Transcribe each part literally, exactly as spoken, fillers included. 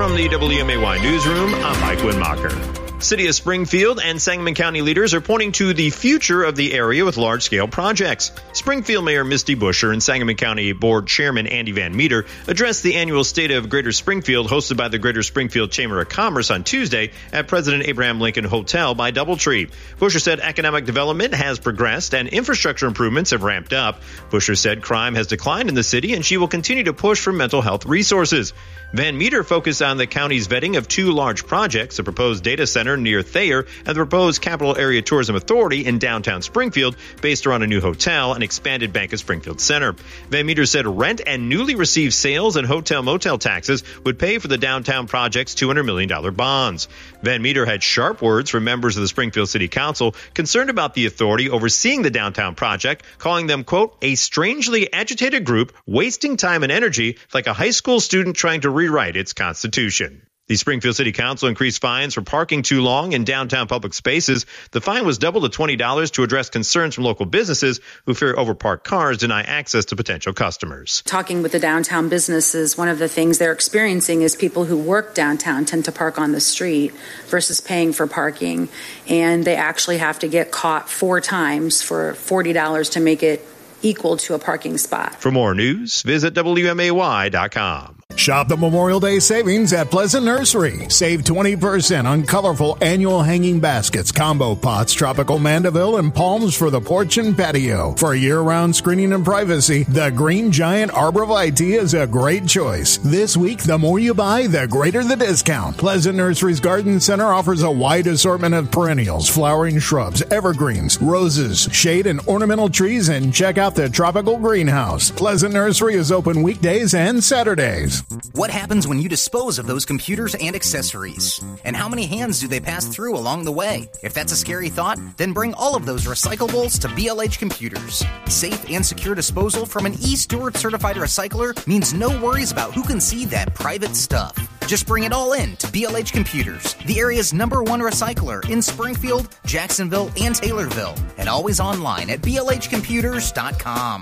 From the W M A Y Newsroom, I'm Mike Winmacher. City of Springfield and Sangamon County leaders are pointing to the future of the area with large-scale projects. Springfield Mayor Misty Buscher and Sangamon County Board Chairman Andy Van Meter addressed the annual State of Greater Springfield hosted by the Greater Springfield Chamber of Commerce on Tuesday at President Abraham Lincoln Hotel by Doubletree. Buscher said economic development has progressed and infrastructure improvements have ramped up. Buscher said crime has declined in the city and she will continue to push for mental health resources. Van Meter focused on the county's vetting of two large projects, a proposed data center near Thayer and the proposed Capital Area Tourism Authority in downtown Springfield based around a new hotel and expanded Bank of Springfield Center. Van Meter said rent and newly received sales and hotel-motel taxes would pay for the downtown project's two hundred million dollars bonds. Van Meter had sharp words from members of the Springfield City Council concerned about the authority overseeing the downtown project, calling them, quote, a strangely agitated group wasting time and energy like a high school student trying to rewrite its constitution. The Springfield City Council increased fines for parking too long in downtown public spaces. The fine was doubled to twenty dollars to address concerns from local businesses who fear overparked cars deny access to potential customers. Talking with the downtown businesses, one of the things they're experiencing is people who work downtown tend to park on the street versus paying for parking. And they actually have to get caught four times for forty dollars to make it equal to a parking spot. For more news, visit W M A Y dot com. Shop the Memorial Day savings at Pleasant Nursery. Save twenty percent on colorful annual hanging baskets, combo pots, tropical mandeville, and palms for the porch and patio. For year-round screening and privacy, the Green Giant Arborvitae is a great choice. This week, the more you buy, the greater the discount. Pleasant Nursery's Garden Center offers a wide assortment of perennials, flowering shrubs, evergreens, roses, shade, and ornamental trees, and check out the tropical greenhouse. Pleasant Nursery is open weekdays and Saturdays. What happens when you dispose of those computers and accessories? And how many hands do they pass through along the way? If that's a scary thought, then bring all of those recyclables to B L H Computers. Safe and secure disposal from an eSteward certified recycler means no worries about who can see that private stuff. Just bring it all in to B L H Computers, the area's number one recycler in Springfield, Jacksonville, and Taylorville, and always online at B L H computers dot com.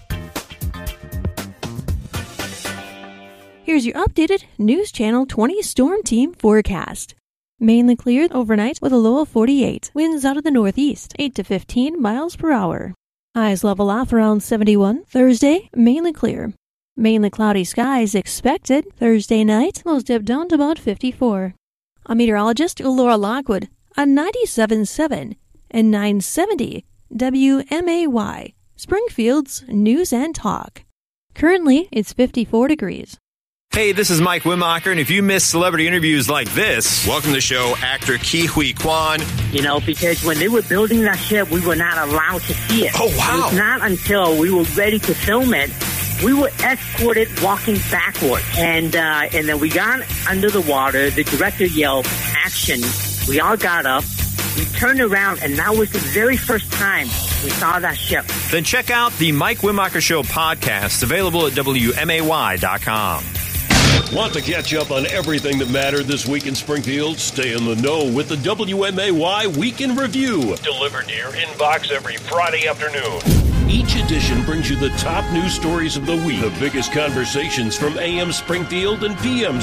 Here's your updated News Channel twenty Storm Team forecast. Mainly clear overnight with a low of forty-eight. Winds out of the northeast, eight to fifteen miles per hour. Highs level off around seventy-one. Thursday, mainly clear. Mainly cloudy skies expected. Thursday night, lows dip down to about fifty-four. A meteorologist, Laura Lockwood, on ninety-seven point seven and nine seventy W M A Y, Springfield's News and Talk. Currently, it's fifty-four degrees. Hey, this is Mike Winmacher, and if you miss celebrity interviews like this, welcome to the show actor Ke Huy Quan. You know, because when they were building that ship, we were not allowed to see it. Oh, wow. It was not until we were ready to film it, we were escorted walking backward. And, uh, and then we got under the water. The director yelled, action. We all got up. We turned around, and that was the very first time we saw that ship. Then check out the Mike Winmacher Show podcast, available at W M A Y dot com. Want to catch up on everything that mattered this week in Springfield? Stay in the know with the W M A Y Week in Review. Delivered to your inbox every Friday afternoon. Each edition brings you the top news stories of the week, the biggest conversations from A M Springfield and P M